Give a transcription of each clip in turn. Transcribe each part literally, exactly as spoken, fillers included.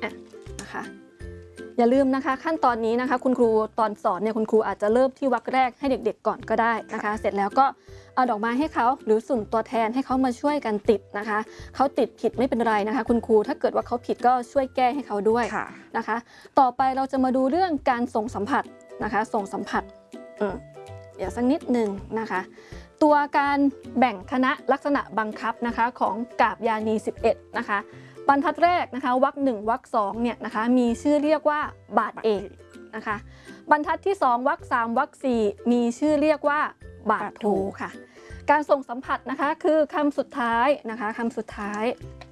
อ่ะนะคะอย่าลืมนะคะขั้นตอนนี้นะคะคุณครูตอนสอนเนี่ยคุณครูอาจจะเริ่มที่วรรคแรกให้เด็กๆก่อนก็ได้นะคะเสร็จแล้วก็เอาดอกไม้ให้เขาหรือสุ่มตัวแทนให้เขามาช่วยกันติดนะคะเขาติดผิดไม่เป็นไรนะคะคุณครูถ้าเกิดว่าเขาผิดก็ช่วยแก้ให้เขาด้วยนะคะต่อไปเราจะมาดูเรื่องการส่งสัมผัสนะคะส่งสัมผัสอืมเดี๋ยวสักนิดหนึ่งนะคะตัวการแบ่งคณะลักษณะบังคับนะคะของกาบยานีสิบเอ็ดนะคะบรรทัดแรกนะคะวรรคหนึ่งวรรคสองเนี่ยนะคะมีชื่อเรียกว่าบาทเอกนะคะบรรทัดที่สองวรรคสามวรรคสี่มีชื่อเรียกว่าบาทโทค่ะการส่งสัมผัสนะคะคือคำสุดท้ายนะคะคำสุดท้าย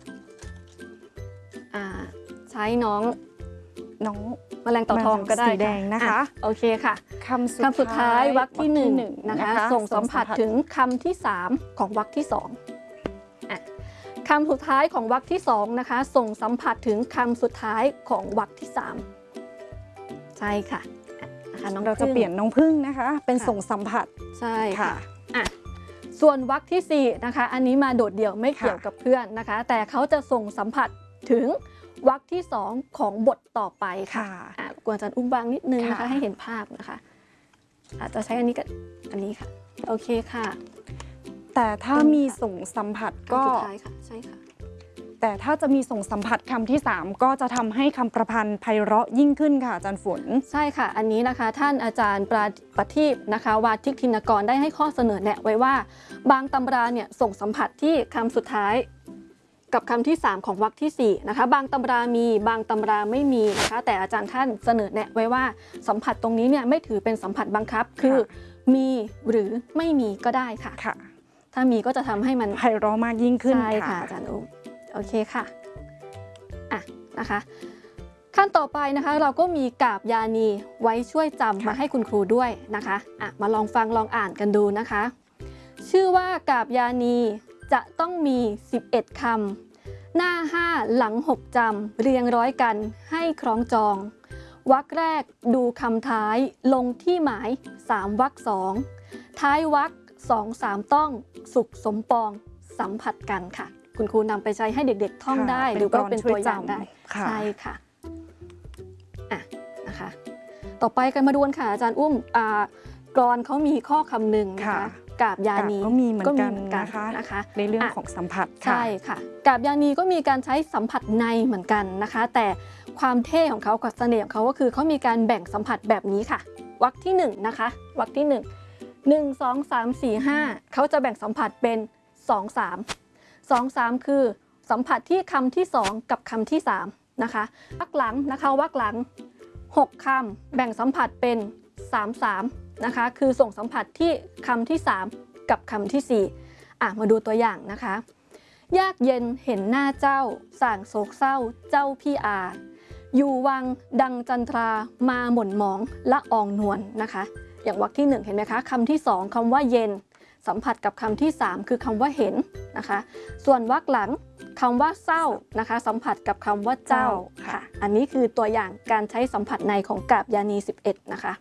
ใช้น้องน้องแมลงเต่าทองก็ได้สีแดงนะคะโอเคค่ะคำคำสุดท้ายวรรคที่หนึ่งนะคะส่งสัมผัสถึงคำที่สามของวรรคที่สองคำสุดท้ายของวรรคที่สองนะคะส่งสัมผัสถึงคำสุดท้ายของวรรคที่สามใช่ค่ะนะคะน้องเราจะเปลี่ยนน้องพึ่งนะคะเป็นส่งสัมผัสใช่ค่ะอ่ะส่วนวรรคที่สี่นะคะอันนี้มาโดดเดี่ยวไม่เกี่ยวกับเพื่อนนะคะแต่เขาจะส่งสัมผัสถึงวรรคที่สองของบทต่อไปค่ะกวนอาจารย์อุ้มบางนิดนึงนะคะให้เห็นภาพนะคะอาจจะใช้อันนี้กับอันนี้ค่ะโอเคค่ะแต่ถ้ามีส่งสัมผัสก็สุดท้ายค่ะใช่ค่ะแต่ถ้าจะมีส่งสัมผัสคำที่สามก็จะทำให้คำประพันธ์ไพเราะยิ่งขึ้นค่ะอาจารย์ฝนใช่ค่ะอันนี้นะคะท่านอาจารย์ปราประทีปนะคะวาทิกธินกรได้ให้ข้อเสนอแนะไว้ว่าบางตำราเนี่ยส่งสัมผัสที่คำสุดท้ายกับคำที่สามของวรรคที่สี่นะคะบางตำรามีบางตำราไม่มีนะคะแต่อาจารย์ท่านเสนอแนะไว้ว่าสัมผัสตรงนี้เนี่ยไม่ถือเป็นสัมผัสบังคับคือมีหรือไม่มีก็ได้ค่ะค่ะถ้ามีก็จะทำให้มันไพเราะมากยิ่งขึ้นใช่ค่ะอาจารย์อุ้มโอเคค่ะอ่ะนะคะขั้นต่อไปนะคะเราก็มีกาบยานีไว้ช่วยจำมาให้คุณครูด้วยนะคะอ่ะมาลองฟังลองอ่านกันดูนะคะชื่อว่ากาบยานีจะต้องมีสิบเอ็ดคำหน้าห้าหลังหกจำเรียงร้อยกันให้คล้องจองวรรคแรกดูคำท้ายลงที่หมายสามวรรคสองท้ายวรรคสองสามต้องสุขสมปองสัมผัสกันค่ะคุณครูนำไปใช้ให้เด็กๆท่องได้หรือว่าเป็นตัวอย่างได้ใช่ค่ะอ่ะนะคะต่อไปกันมาดูกันค่ะอาจารย์อุ้มกรอนเขามีข้อคำหนึ่งนะคะกาบยานีก็มีเหมือนกันนะคะนะคะในเรื่องของสัมผัสใช่ค่ะกาบยานีก็มีการใช้สัมผัสในเหมือนกันนะคะแต่ความเท่ของเขากับเสน่ห์ของเขาก็คือเขามีการแบ่งสัมผัสแบบนี้ค่ะวรรคที่หนึ่งนะคะวรรคที่หนึ่งหนึ่งสองสามสี่ห้าเขาจะแบ่งสัมผัสเป็นสองสามสองสามคือสัมผัสที่คำที่สองกับคำที่สามนะคะวรรคหลังนะคะวรรคหลังหกคำแบ่งสัมผัสเป็นสามสามนะคะคือส่งสัมผัสที่คำที่สามกับคำที่สี่อ่ะมาดูตัวอย่างนะคะยากเย็นเห็นหน้าเจ้าส่างโศกเศร้าเจ้าพี่อาอยู่วังดังจันทรามาหม่นหมองละอองนวลนะคะอย่างวรรคที่หนึ่งเห็นไหมคะคำที่สองคำว่าเย็นสัมผัสกับคำที่สามคือคำว่าเห็นนะคะส่วนวรรคหลังคำว่าเศร้านะคะสัมผัสกับคำว่าเจ้าค่ะอันนี้คือตัวอย่างการใช้สัมผัสในของกาบยานีสิบเอ็ดนะคะ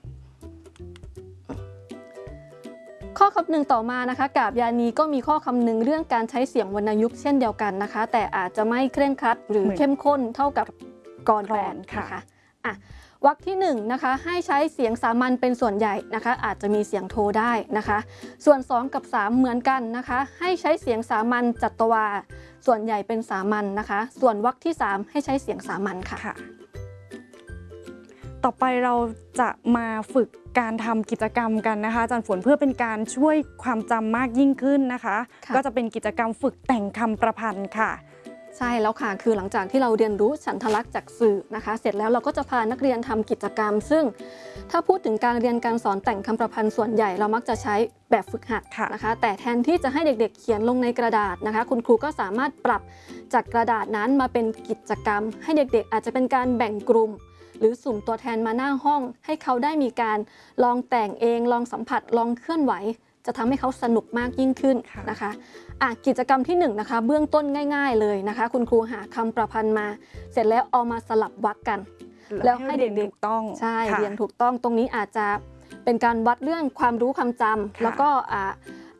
ข้อคำหนึ่งต่อมานะคะกาบยานีก็มีข้อคำหนึ่งเรื่องการใช้เสียงวรรณยุกต์เช่นเดียวกันนะคะแต่อาจจะไม่เคร่งครัดหรือเข้มข้นเท่ากับกรแปดนะคะอ่ะวรรคที่หนึ่งนะคะให้ใช้เสียงสามัญเป็นส่วนใหญ่นะคะอาจจะมีเสียงโทได้นะคะส่วนสองกับสามเหมือนกันนะคะให้ใช้เสียงสามัญจัตวาส่วนใหญ่เป็นสามัญนะคะส่วนวรรคที่สามให้ใช้เสียงสามัญค่ะต่อไปเราจะมาฝึกการทำกิจกรรมกันนะคะอาจารย์ฝนเพื่อเป็นการช่วยความจำมากยิ่งขึ้นนะคะก็จะเป็นกิจกรรมฝึกแต่งคำประพันธ์ค่ะใช่แล้วค่ะคือหลังจากที่เราเรียนรู้ฉันทลักษณ์จากสื่อนะคะเสร็จแล้วเราก็จะพานักเรียนทำกิจกรรมซึ่งถ้าพูดถึงการเรียนการสอนแต่งคำประพันธ์ส่วนใหญ่เรามักจะใช้แบบฝึกหัดนะคะแต่แทนที่จะให้เด็กๆเขียนลงในกระดาษนะคะคุณครูก็สามารถปรับจากกระดาษนั้นมาเป็นกิจกรรมให้เด็กๆอาจจะเป็นการแบ่งกลุ่มหรือสุ่มตัวแทนมาหน้าห้องให้เขาได้มีการลองแต่งเองลองสัมผัสลองเคลื่อนไหวจะทำให้เขาสนุกมากยิ่งขึ้นนะคะอ่ะกิจกรรมที่หนึ่งนะคะเบื้องต้นง่ายๆเลยนะคะคุณครูหาคำประพันธ์มาเสร็จแล้วเอามาสลับวรรคกันแล้วให้เด็กๆต้องใช่เรียนถูกต้องตรงนี้อาจจะเป็นการวัดเรื่องความรู้คำจำแล้วก็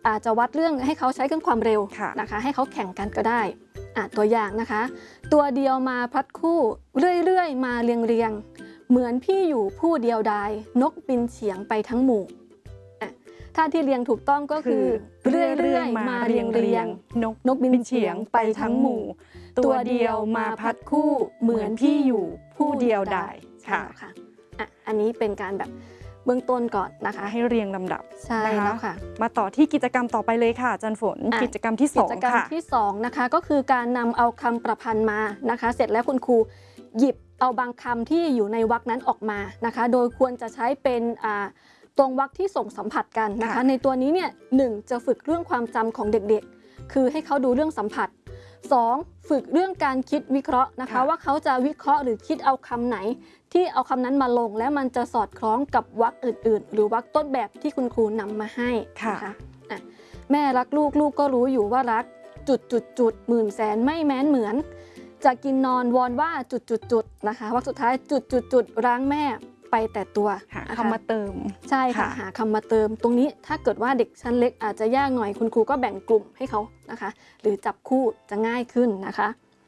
อาจจะวัดเรื่องให้เขาใช้เครื่องความเร็วค่ะนะคะให้เขาแข่งกันก็ได้อ่ะตัวอย่างนะคะ ตัวเดียวมาพลัดคู่เรื่อยๆมาเรียงๆเหมือนพี่อยู่ผู้เดียวดายนกบินเฉียงไปทั้งหมู่อ่ะถ้าที่เรียงถูกต้องก็คือเรื่อยๆมาเรียงๆนกนกบินเฉียงไปทั้งหมู่ตัวเดียวมาพัดคู่เหมือนพี่อยู่ผู้เดียวดายค่ะค่ะอ่ะอันนี้เป็นการแบบเบื้องต้นก่อนนะคะให้เรียงลำดับใช่แล้วค่ะมาต่อที่กิจกรรมต่อไปเลยค่ะอาจารย์ฝนอ่ะกิจกรรมที่สกิองจกรรมค่ะที่สองนะคะก็คือการนำเอาคำประพันธ์มานะคะ เสร็จแล้วคุณครูหยิบเอาบางคำที่อยู่ในวรรคนั้นออกมานะคะ โดยควรจะใช้เป็นอ่าตรงวรรคที่ส่งสัมผัสกันนะคะค่ะในตัวนี้เนี่ยหนึ่งจะฝึกเรื่องความจำของเด็กๆ คือให้เขาดูเรื่องสัมผัสสองฝึกเรื่องการคิดวิเคราะห์นะคะ ว่าเขาจะวิเคราะห์หรือคิดเอาคำไหน ที่เอาคำนั้นมาลงแล้วมันจะสอดคล้องกับวรรคอื่นๆ หรือวรรคต้นแบบที่คุณครูนำมาให้ค่ะนะคะอ่ะแม่รักลูกลูกก็รู้อยู่ว่ารักจุดจุดจุดหมื่นแสนไม่แม้นเหมือน จะกินนอนวอนว่าจุดจุดจุดนะคะวรรคสุดท้ายจุดจุดจุดร้างแม่ไปแต่ตัวหานะคะคำมาเติมใช่ค่ะค่ะหาคำมาเติมตรงนี้ถ้าเกิดว่าเด็กชั้นเล็กอาจจะยากหน่อยคุณครูก็แบ่งกลุ่มให้เขานะคะ หรือจับคู่จะง่ายขึ้นนะคะ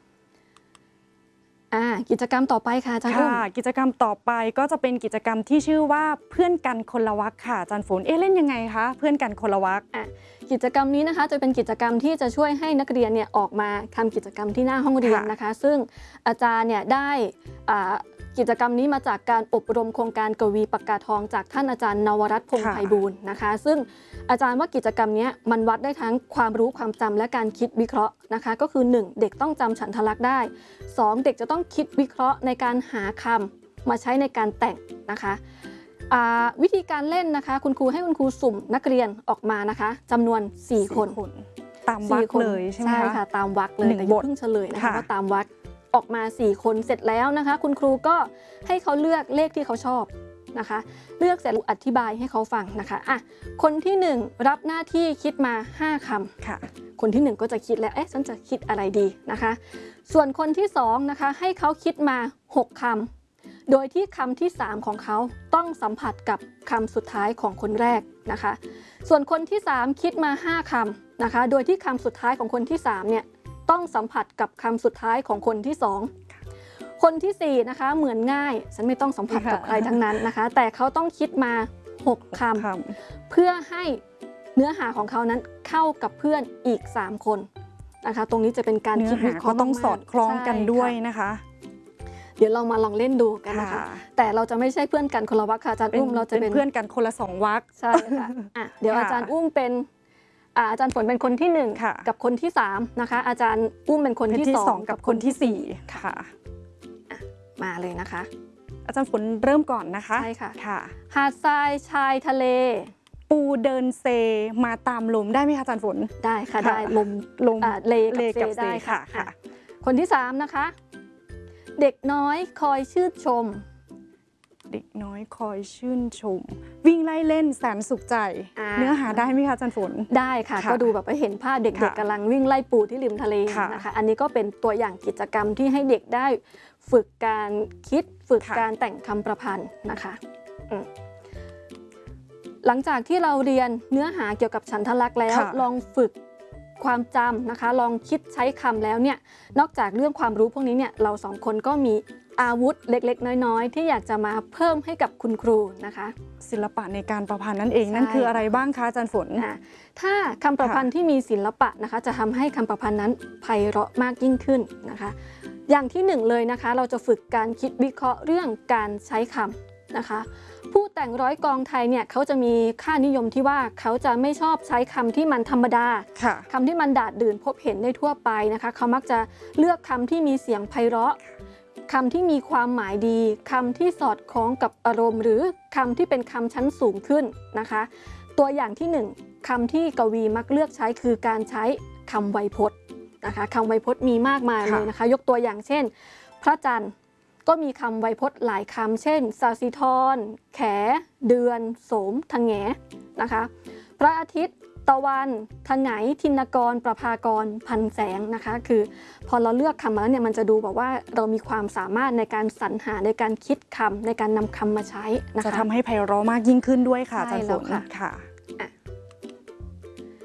อ่ากิจกรรมต่อไปค่ะอาจารย์อุ้มค่ะกิจกรรมต่อไปก็จะเป็นกิจกรรมที่ชื่อว่าเพื่อนกันคนละวรรคค่ะอาจารย์ฝนเอ๊ะเล่นยังไงคะเพื่อนกันคนละวรรคกิจกรรมนี้นะคะจะเป็นกิจกรรมที่จะช่วยให้นักเรียนเนี่ยออกมาทำกิจกรรมที่หน้าห้องเรียนนะคะ ซึ่งอาจารย์เนี่ยได้อ่ากิจกรรมนี้มาจากการอบรมโครงการกวีปากกาทองจากท่านอาจารย์นวรัตน์พงษ์ไพบูลย์นะคะ ซึ่งอาจารย์ว่ากิจกรรมนี้มันวัดได้ทั้งความรู้ความจำและการคิดวิเคราะห์นะคะ ก็คือหนึ่งเด็กต้องจำฉันทลักษณ์ได้สองเด็กจะต้องคิดวิเคราะห์ในการหาคำมาใช้ในการแต่งนะคะ วิธีการเล่นนะคะคุณครูให้คุณครูสุ่มนักเรียนออกมานะคะจำนวนสี่คนตามวรรคเลยใช่ไหมคะใช่ค่ะตามวรรคเลยหนึ่งแต่อย่าบทเพิ่งเฉลยนะคะค่ะว่าตามวรรคออกมาสี่คนเสร็จแล้วนะคะ คุณครูก็ให้เขาเลือกเลขที่เขาชอบนะคะ เลือกเสร็จอธิบายให้เขาฟังนะคะอ่ะคนที่หนึ่งรับหน้าที่คิดมาห้าคำค่ะคนที่หนึ่งก็จะคิดแล้วเอ๊ะฉันจะคิดอะไรดีนะคะ ส่วนคนที่สองนะคะให้เขาคิดมาหกคำโดยที่คำที่สามของเขาต้องสัมผัสกับคำสุดท้ายของคนแรกนะคะ ส่วนคนที่สามคิดมาห้าคำนะคะ โดยที่คำสุดท้ายของคนที่สามเนี่ยต้องสัมผัสกับคำสุดท้ายของคนที่สองคนที่สี่นะคะเหมือนง่ายฉันไม่ต้องสัมผัสกับใครทั้งนั้นนะคะ แต่เขาต้องคิดมาหกคำเพื่อให้เนื้อหาของเขานั้นเข้ากับเพื่อนอีกสามคนนะคะ ตรงนี้จะเป็นการเนื้คิอดวิหาเคราะก็ห์ต้องสอดคล้องกันด้วยใช่ค่ะนะคะเดี๋ยวเรามาลองเล่นดูกันนะคะค่ะแต่เราจะไม่ใช่เพื่อนกันคนละวรรคค่ะอาจารย์อุ้มเราจะเป็นเพื่อนกันคนละสองวรรคใช่ค่ะอ่ะ เดี๋ยวค่ะอาจารย์อุ้มเป็นอ่าอาจารย์ฝนเป็นคนที่หนึ่งค่ะกับคนที่สามนะคะ อาจารย์อุ้มเป็นคนที่สองกับคนที่สี่ค่ะมาเลยนะคะอาจารย์ฝนเริ่มก่อนนะคะใช่ค่ะค่ะหาดทรายชายทะเลปูเดินเซมาตามลมได้ไหมคะอาจารย์ฝนได้ค่ะค่ะได้ลมลมอ่าเลเลกักับบ เซเซได้ค่ะค่ะอ่ะ คนที่สามนะคะ เด็กน้อยคอยชื่นชมเด็กน้อยคอยชื่นชม วิ่งไล่เล่นแสนสุขใจอ่าเนื้อหาได้ไหมคะอาจารย์ฝนได้ค่ะค่ะก็ดูแบบไปเห็นภาพเด็กค่ะๆกำลังวิ่งไล่ปูที่ริมทะเลค่ะนะคะ อันนี้ก็เป็นตัวอย่างกิจกรรมที่ให้เด็กได้ฝึกการคิดฝึกค่ะการแต่งคำประพันธ์นะคะอืมหลังจากที่เราเรียนเนื้อหาเกี่ยวกับฉันทลักษณ์แล้วค่ะลองฝึกความจำนะคะ ลองคิดใช้คำแล้วเนี่ยนอกจากเรื่องความรู้พวกนี้เนี่ยเราสองคนก็มีอาวุธเล็กๆ น้อยๆ ที่อยากจะมาเพิ่มให้กับคุณครูนะคะศิลปะในการประพันธ์นั่นเองใช่นั่นคืออะไรบ้างคะอาจารย์ฝนอ่ะถ้าคำประพันธ์ที่มีศิลปะนะคะจะทำให้คำประพันธ์นั้นไพเราะมากยิ่งขึ้นนะคะ อย่างที่หนึ่งเลยนะคะ เราจะฝึกการคิดวิเคราะห์เรื่องการใช้คำนะคะ ผู้แต่งร้อยกองไทยเนี่ยเขาจะมีค่านิยมที่ว่าเขาจะไม่ชอบใช้คำที่มันธรรมดาค่ะคำที่มันดาดดื่นพบเห็นได้ทั่วไปนะคะ เขามักจะเลือกคำที่มีเสียงไพเราะคำที่มีความหมายดีคำที่สอดคล้องกับอารมณ์ หรือคำที่เป็นคำชั้นสูงขึ้นนะคะ ตัวอย่างที่หนึ่งคำที่กวีมักเลือกใช้คือการใช้คำไวยพจน์นะคะคำไวยพจน์มีมากมายเลยนะคะ ยกตัวอย่างเช่น พระจันทร์ก็มีคำไวยพจน์หลายคำเช่นสาสิธรแขเดือนโสมทะแหงนะคะ พระอาทิตย์ตะวันทะไหงทินกรประภากรพันแสงนะคะ คือพอเราเลือกคำมาแล้วเนี่ยมันจะดูแบบว่าเรามีความสามารถในการสรรหาในการคิดคำในการนำคำมาใช้นะคะจะทำให้ไพเราะมากยิ่งขึ้นด้วยค่ะอาใช่จารย์ฝแล้วนค่ะค่ะ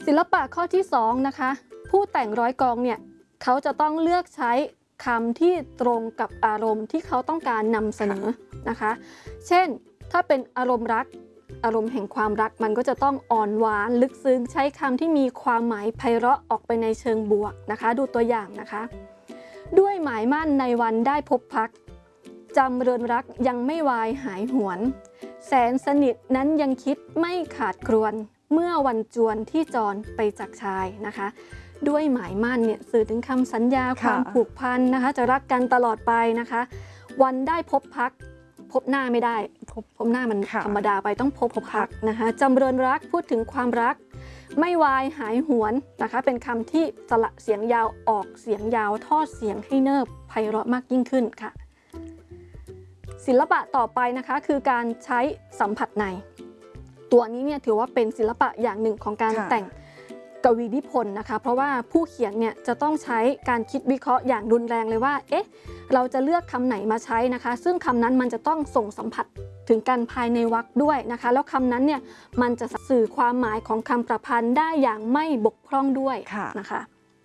ศิลปะข้อที่สองนะคะผู้แต่งร้อยกลองเนี่ยเขาจะต้องเลือกใช้คำที่ตรงกับอารมณ์ที่เขาต้องการนำเสนอนะคะเช่นถ้าเป็นอารมณ์รักอารมณ์แห่งความรักมันก็จะต้องอ่อนหวานลึกซึ้งใช้คำที่มีความหมายไพเราะออกไปในเชิงบวกนะคะดูตัวอย่างนะคะด้วยหมายมั่นในวันได้พบพักจำเริญรักยังไม่วายหายหวนแสนสนิทนั้นยังคิดไม่ขาดครวญเมื่อวันจวนที่จรไปจากชายนะคะด้วยหมายมั่นเนี่ยสื่อถึงคำสัญญาความผูกพันนะคะจะรักกันตลอดไปนะคะวันได้พบพักพบหน้าไม่ได้พบพบหน้ามันธรรมดาไปต้องพบพักนะคะจำเริญรักพูดถึงความรักไม่วายหายหวนนะคะเป็นคำที่สละเสียงยาวออกเสียงยาวทอดเสียงให้เนิบไพเราะมากยิ่งขึ้นค่ะศิลปะต่อไปนะคะคือการใช้สัมผัสในตัวนี้เนี่ยถือว่าเป็นศิลปะอย่างหนึ่งของการแต่งกวีนิพนธ์นะคะเพราะว่าผู้เขียนเนี่ยจะต้องใช้การคิดวิเคราะห์อย่างรุนแรงเลยว่าเอ๊ะเราจะเลือกคำไหนมาใช้นะคะซึ่งคำนั้นมันจะต้องส่งสัมผัสถึงกันภายในวรรคด้วยนะคะแล้วคำนั้นเนี่ยมันจะสื่อความหมายของคำประพันธ์ได้อย่างไม่บกพร่องด้วยนะคะ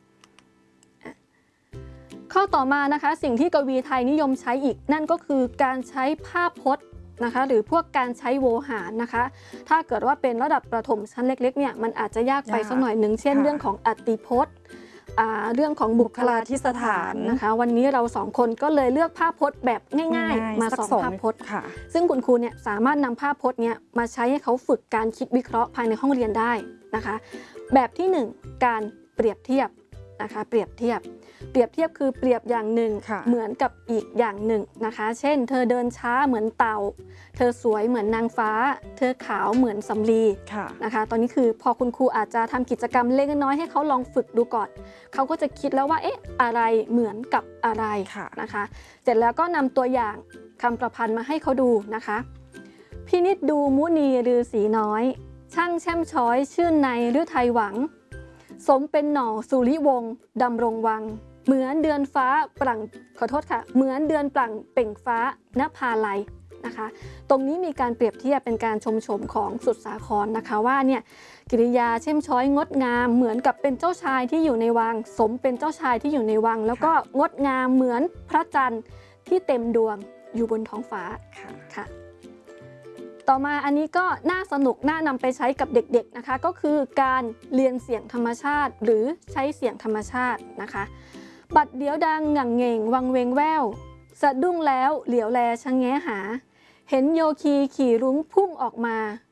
ข้อต่อมานะคะสิ่งที่กวีไทยนิยมใช้อีกนั่นก็คือการใช้ภาพพจน์นะคะหรือพวกการใช้โวหารนะคะถ้าเกิดว่าเป็นระดับประถมชั้นเล็กๆเนี่ยมันอาจจะยากไปสักหน่อยหนึ่งเช่นเรื่องของอติพจน์เรื่องของบุคลาธิสถานนะคะวันนี้เราสองคนก็เลยเลือกภาพพจน์แบบง่ายๆมาสองภาพพจน์ซึ่งคุณครูเนี่ยสามารถนำภาพพจน์เนี่ยมาใช้ให้เขาฝึกการคิดวิเคราะห์ภายในห้องเรียนได้นะคะแบบที่หนึ่งการเปรียบเทียบนะคะเปรียบเทียบเปรียบเทียบคือเปรียบอย่างหนึ่งเหมือนกับอีกอย่างหนึ่งนะคะเช่นเธอเดินช้าเหมือนเต่าเธอสวยเหมือนนางฟ้าเธอขาวเหมือนสำลีนะคะตอนนี้คือพอคุณครูอาจจะทำกิจกรรมเล็กน้อยให้เขาลองฝึกดูก่อนเขาก็จะคิดแล้วว่าเอ๊ะอะไรเหมือนกับอะไรนะคะเสร็จแล้วก็นำตัวอย่างคำประพันธ์มาให้เขาดูนะคะพินิจดูมุนีฤาษีน้อยช่างแช่มช้อยชื่นในฤทัยหวังสมเป็นหน่อสุริวงศ์ดำรงวังเหมือนเดือนฟ้าปลั่งขอโทษค่ะเหมือนเดือนปลั่งเปล่งฟ้านภาลัยนะคะตรงนี้มีการเปรียบเทียบเป็นการชมชมของสุดสาครนะคะว่าเนี่ยกิริยาเช่มช้อยงดงามเหมือนกับเป็นเจ้าชายที่อยู่ในวังสมเป็นเจ้าชายที่อยู่ในวังแล้วก็งดงามเหมือนพระจันทร์ที่เต็มดวงอยู่บนท้องฟ้าค่ะต่อมาอันนี้ก็น่าสนุกน่านำไปใช้กับเด็กๆนะคะก็คือการเรียนเสียงธรรมชาติหรือใช้เสียงธรรมชาตินะคะบัดเดี๋ยวดังหงั่งเหง่งวังเวงแววสะดุ้งแล้วเหลียวแลชะแงหาเห็นโยคีขี่รุ้งพุ่งออกมา